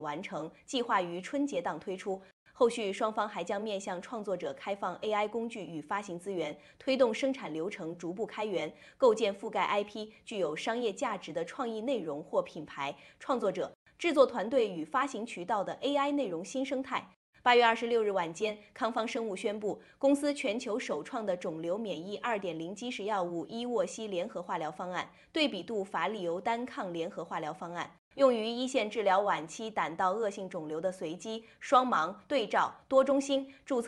完成，计划于春节档推出。后续双方还将面向创作者开放 AI 工具与发行资源，推动生产流程逐步开源，构建覆盖 IP 具有商业价值的创意内容或品牌、创作者、制作团队与发行渠道的 AI 内容新生态。8月26日晚间，康方生物宣布，公司全球首创的肿瘤免疫2.0基石药物伊沃西联合化疗方案，对比度法利尤单抗联合化疗方案。用于一线治疗晚期胆道恶性肿瘤的随机、双盲、对照、多中心注册。